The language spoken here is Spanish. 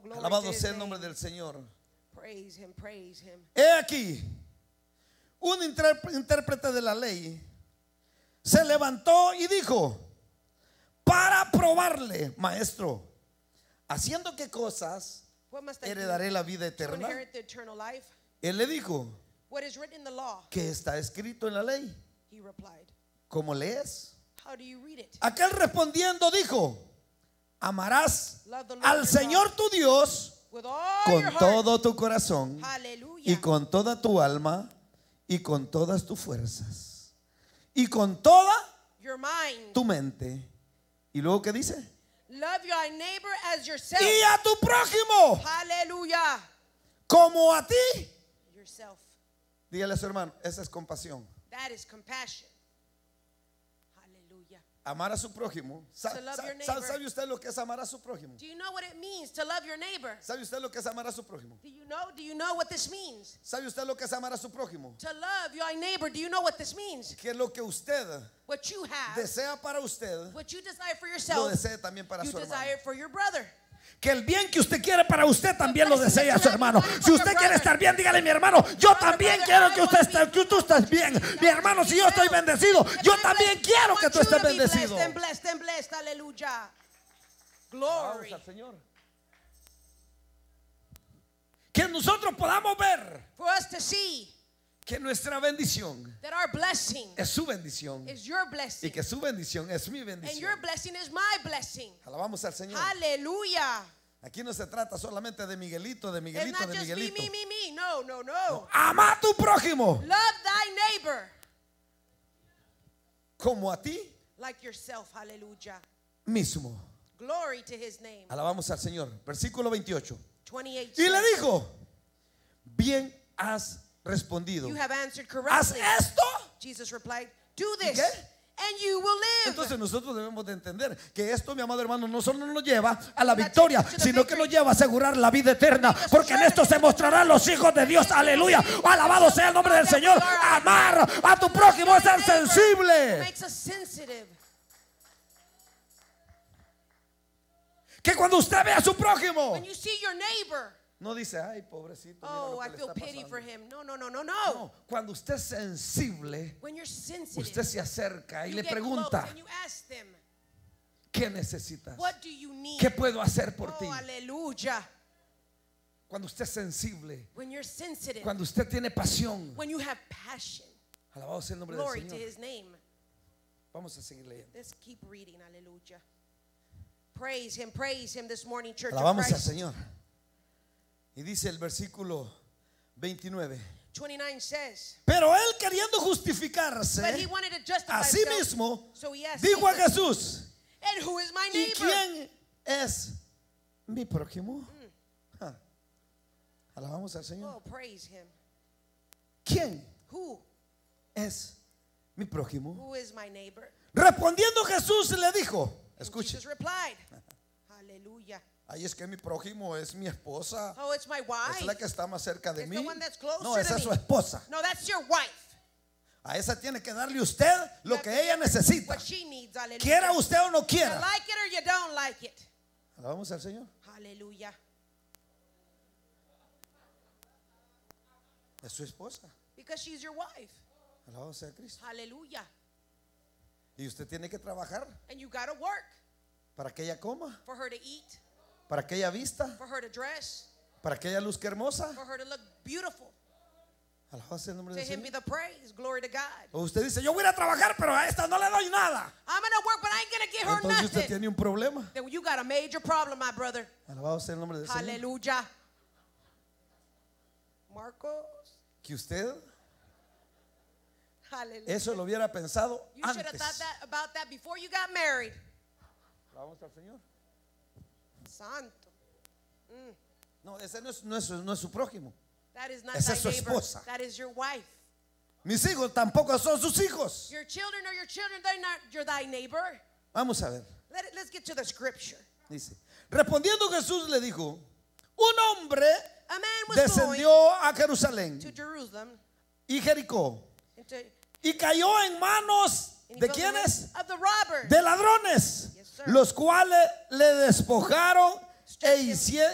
glory Alabado to his sea el name. nombre del Señor. Praise him, praise him. He aquí, un intérprete de la ley se levantó y dijo, para probarle, maestro, ¿haciendo qué cosas What must I do heredaré la vida to eterna? inherit the eternal life? Él le dijo, What is written in the law? ¿qué está escrito en la ley? He replied, ¿Cómo lees? how do you read it? Aquel respondiendo dijo, amarás Love the Lord al your Señor God tu Dios with all con your heart. todo tu corazón Hallelujah. y con toda tu alma y con todas tus fuerzas y con toda Your mind. tu mente. ¿Y luego qué dice? Love your neighbor as yourself. Y a tu prójimo Hallelujah. como a ti. Yourself. Dígale a su hermano, esa es compasión. That is compassion. Hallelujah. Amar a su prójimo. To love your neighbor. ¿Sabe usted lo que es amar a su prójimo? Do you know what it means to love your neighbor? ¿Sabe usted lo que es amar a su prójimo? Do you know what this means? ¿Sabe usted lo que es amar a su prójimo? To love your neighbor, do you know what this means? Que lo que usted What you have, desea para usted, what you desire for lo yourself, desee también para you su hermano. desire for your brother. Que el bien que usted quiere para usted también lo desea a su hermano. Si usted quiere estar bien, dígale, mi hermano, yo también quiero que tú estés bien. Mi hermano, si yo estoy bendecido, yo también quiero que tú estés bendecido. And blessed and blessed. Hallelujah. Glory. Vamos al Señor. Que nosotros podamos ver For us to see que nuestra bendición that our blessing es su bendición is your y blessing, que su bendición es mi and bendición. your blessing is my blessing. Alabamos al Señor. Hallelujah. Aquí no se trata solamente de Miguelito, de It's Miguelito, not de just me, Miguelito. me, me, me. No, no, no. Ama a tu prójimo Love thy neighbor como a ti like yourself. Hallelujah. mismo. Glory to his name. Alabamos al Señor. Versículo 28. 28 Y le says, dijo, bien has respondido. you have answered Haz correctly. esto. Jesus replied, do this, qué? and you will live. Entonces nosotros debemos de entender que esto, mi amado hermano, no solo nos lleva a la victoria, sino que nos lleva a asegurar la vida eterna, porque en esto se mostrarán los hijos de Dios. Aleluya. Alabado sea el nombre del Señor. Amar a tu prójimo es ser sensible. Makes us sensitive. Que cuando usted ve a su prójimo, When you see your neighbor, no dice, ay, pobrecito, mira oh, lo que I le feel está pity for pasando. him. No, no, no, no, no. No, cuando usted es sensible, When you're sensitive, usted se acerca y you le get pregunta, close and you ask them, ¿qué necesitas? what do you need? ¿Qué puedo hacer por ti? Oh, hallelujah. Cuando usted es sensible, When you're sensitive, cuando usted tiene pasión. when you have passion, Alabado sea el nombre del glory to Señor. his name. Vamos a seguir leyendo. Let's keep reading. Hallelujah. Praise him this morning, church of Alabamos al Christ. Señor. Y dice el versículo 29. 29 says, Pero él queriendo but he justificarse wanted to justify a sí himself, mismo, so he asked dijo a Jesus, Jesús, and who is my ¿y neighbor? quién es mi prójimo? Ah. Alabamos al Señor. Oh, praise him. ¿Quién Who? es mi prójimo? Who is my neighbor? Respondiendo Jesús le dijo, And escuche, Jesus replied, hallelujah. ay, es que mi prójimo es mi esposa. Oh, it's my wife. Es la que está más cerca de It's mí. the one that's closer No, to esa es me. su esposa. No, that's your wife. A esa tiene que darle usted lo que ella necesita. What she needs, hallelujah. Quiera usted o no You quiera. like it or you don't like it. Alabamos al Señor. Hallelujah. Es su esposa. Because she's your wife. Alabado sea Cristo. Hallelujah. Y usted tiene que trabajar And you got to work para que ella coma, for her to eat, para que ella vista, for her to dress, para que ella luzca hermosa. for her to look beautiful. Alabado sea el nombre To del him be Señor. the praise. Glory to God. O usted dice, yo voy a ir a trabajar, pero a esta no le doy nada. I'm going to work, but I ain't going to give her Entonces usted nothing. tiene un problema. Then you got a major problem, my brother. Alabado sea el nombre del Señor. Hallelujah. Marcos. Que usted Hallelujah. eso lo hubiera pensado You should have thought antes. about that before you got married. Alabamos al Señor. Santo. No, ese no es su prójimo. That is not Esa thy es su neighbor. esposa. That is your wife. Mis hijos tampoco son sus hijos. Your children are your children. They're not your thy neighbor. Vamos a ver. Let's get to the scripture. Dice, respondiendo Jesús le dijo, un hombre A man was descendió a Jerusalén going to Jerusalem y Jericó into, y cayó en manos and he de fell quiénes, of the robbers. de ladrones, Yes, sir. los cuales le despojaron e